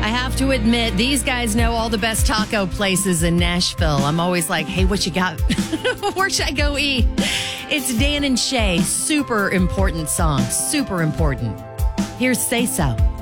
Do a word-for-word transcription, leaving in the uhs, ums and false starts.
I have to admit, these guys know all the best taco places in Nashville. I'm always like, hey, what you got? Where should I go eat? It's Dan and Shay. Super important song. Super important. Here's Say So.